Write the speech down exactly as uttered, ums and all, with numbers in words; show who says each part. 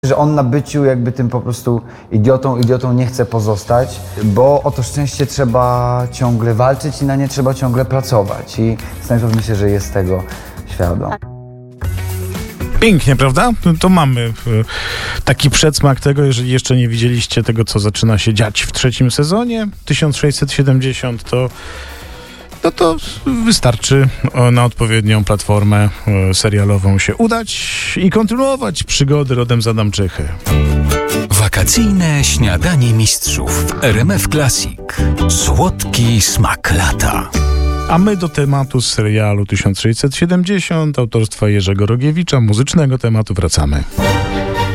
Speaker 1: Że on na byciu jakby tym po prostu idiotą, idiotą nie chce pozostać, bo o to szczęście trzeba ciągle walczyć i na nie trzeba ciągle pracować. I Stanisław myślę, że jest tego świadom.
Speaker 2: Pięknie, prawda? To mamy taki przedsmak tego, jeżeli jeszcze nie widzieliście tego, co zaczyna się dziać w trzecim sezonie tysiąc sześćset siedemdziesiąt, to no to wystarczy na odpowiednią platformę serialową się udać i kontynuować przygody rodem z Adamczychy.
Speaker 3: Wakacyjne śniadanie mistrzów w R M F Classic. Słodki smak lata.
Speaker 2: A my do tematu z serialu tysiąc sześćset siedemdziesiąt autorstwa Jerzego Rogiewicza, muzycznego tematu, wracamy.